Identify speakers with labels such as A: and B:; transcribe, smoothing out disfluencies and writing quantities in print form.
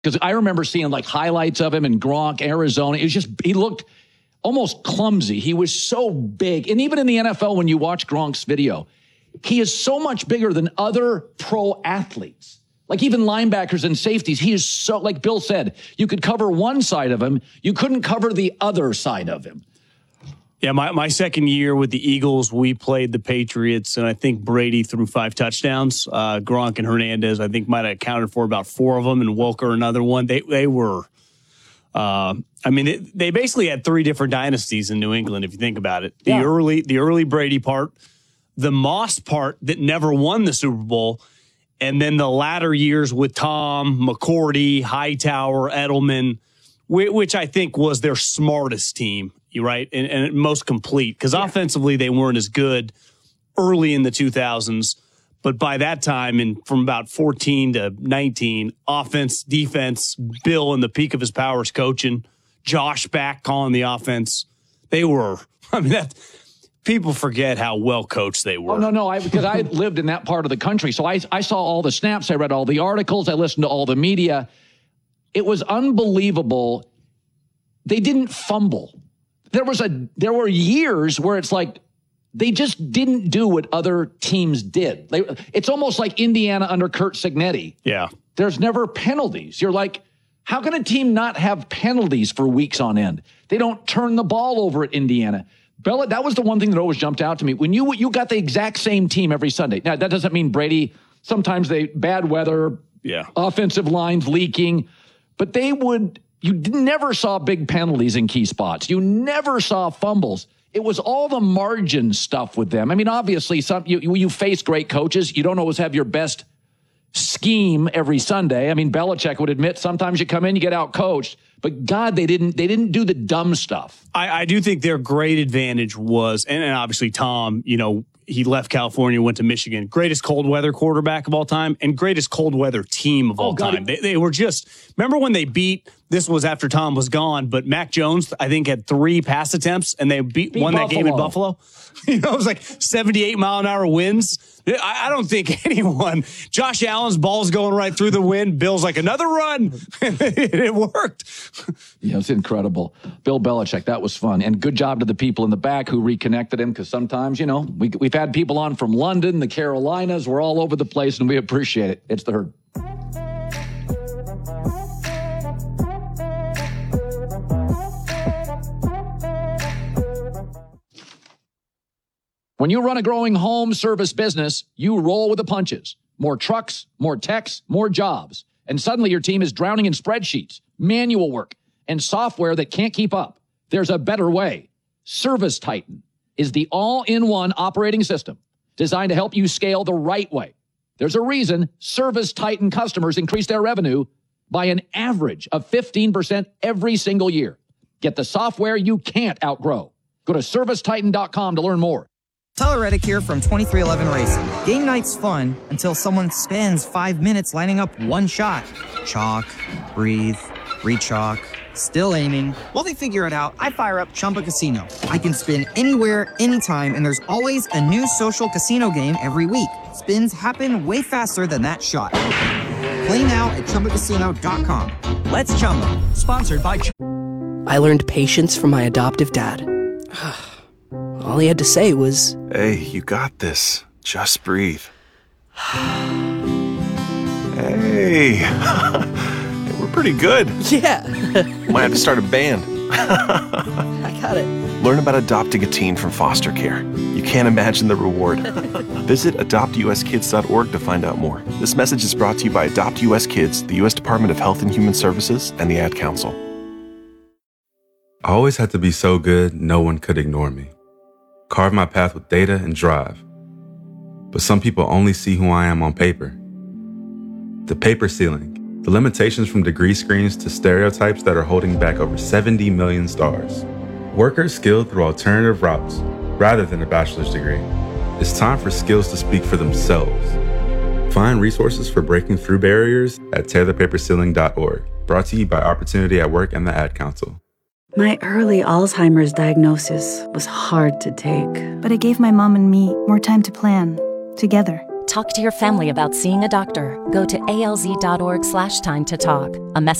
A: Because I remember seeing like highlights of him in Gronk, Arizona. It was just, he looked almost clumsy. He was so big. And even in the NFL, when you watch Gronk's video, he is so much bigger than other pro athletes. Like even linebackers and safeties, he is so, like Bill said, you could cover one side of him. You couldn't cover the other side of him.
B: Yeah, my second year with the Eagles, we played the Patriots, and I think Brady threw 5 touchdowns. Gronk and Hernandez, I think, might have accounted for about 4 of them, and Welker another one. They were, they basically had 3 different dynasties in New England, if you think about it. The early Brady part, the Moss part that never won the Super Bowl, and then the latter years with Tom, McCourty, Hightower, Edelman, which I think was their smartest team. You're right, and most complete, because offensively they weren't as good early in the 2000s, but by that time, and from about 14 to 19, offense, defense, Bill in the peak of his powers coaching, Josh back calling the offense, they were, people forget how well coached they were.
A: Oh, no, because I lived in that part of the country, so I saw all the snaps, I read all the articles, I listened to all the media. It was unbelievable. They didn't fumble. There were years where it's like they just didn't do what other teams did. It's almost like Indiana under Curt Cignetti.
B: Yeah.
A: There's never penalties. You're like, how can a team not have penalties for weeks on end? They don't turn the ball over at Indiana. Bella, that was the one thing that always jumped out to me. When you got the exact same team every Sunday. Now, that doesn't mean Brady, sometimes bad weather, offensive lines leaking, but you never saw big penalties in key spots. You never saw fumbles. It was all the margin stuff with them. I mean, obviously, you face great coaches. You don't always have your best scheme every Sunday. I mean, Belichick would admit sometimes you come in, you get out coached. But God, they didn't do the dumb stuff.
B: I do think their great advantage was, and obviously Tom, he left California, went to Michigan. Greatest cold weather quarterback of all time and greatest cold weather team of all time. They were just, remember when they beat, this was after Tom was gone, but Mac Jones, I think, had 3 pass attempts and they won that game in Buffalo. It was like 78-mile-an-hour winds. I don't think anyone, Josh Allen's ball's going right through the wind. Bill's like, another run. It worked.
A: Yeah, it's incredible. Bill Belichick, that was fun. And good job to the people in the back who reconnected him, because sometimes, we've had people on from London, the Carolinas. We're all over the place, and we appreciate it. It's the Herd. When you run a growing home service business, you roll with the punches. More trucks, more techs, more jobs. And suddenly your team is drowning in spreadsheets, manual work, and software that can't keep up. There's a better way. ServiceTitan is the all-in-one operating system designed to help you scale the right way. There's a reason ServiceTitan customers increase their revenue by an average of 15% every single year. Get the software you can't outgrow. Go to ServiceTitan.com to learn more.
C: Tyler Reddick here from 2311 Racing. Game night's fun until someone spends 5 minutes lining up one shot. Chalk, breathe, re-chalk, still aiming. While they figure it out, I fire up Chumba Casino. I can spin anywhere, anytime, and there's always a new social casino game every week. Spins happen way faster than that shot. Play now at ChumbaCasino.com. Let's Chumba. Sponsored by
D: I learned patience from my adoptive dad. All he had to say was,
E: "Hey, you got this. Just breathe." Hey, we're pretty good.
D: Yeah.
E: Might have to start a band.
D: I got it.
E: Learn about adopting a teen from foster care. You can't imagine the reward. Visit adoptuskids.org to find out more. This message is brought to you by Adopt US Kids, the U.S. Department of Health and Human Services, and the Ad Council.
F: I always had to be so good, no one could ignore me. Carve my path with data and drive. But some people only see who I am on paper. The paper ceiling, the limitations from degree screens to stereotypes that are holding back over 70 million stars. Workers skilled through alternative routes rather than a bachelor's degree. It's time for skills to speak for themselves. Find resources for breaking through barriers at tearthepaperceiling.org. Brought to you by Opportunity at Work and the Ad Council.
G: My early Alzheimer's diagnosis was hard to take, but it gave my mom and me more time to plan, together.
H: Talk to your family about seeing a doctor. Go to alz.org/time to talk. A message